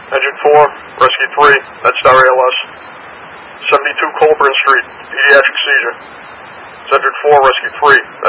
Engine 4, Rescue 3, MedStar ALS. 72 Colburn Street, pediatric seizure. Engine 4, Rescue 3,